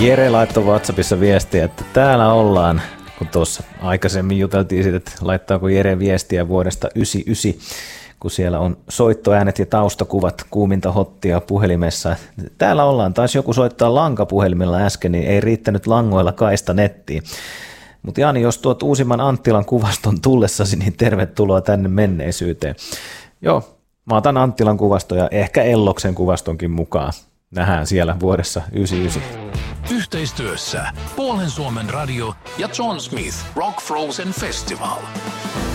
Jere laittoi WhatsAppissa viestiä, että täällä ollaan, kun tuossa aikaisemmin juteltiin siitä, että laittaako Jere viestiä vuodesta 1999, kun siellä on soittoäänet ja taustakuvat kuuminta hottia puhelimessa. Täällä ollaan, taisi joku soittaa lankapuhelimella äsken, niin ei riittänyt langoilla kaista nettiin. Mutta Jani, jos tuot uusimman Anttilan kuvaston tullessasi, niin tervetuloa tänne menneisyyteen. Joo, mä otan Anttilan kuvaston ja ehkä Elloksen kuvastonkin mukaan. Nähdään siellä vuodessa 1999. Yhteistyössä Puolen Suomen radio ja John Smith Rock Frozen Festival.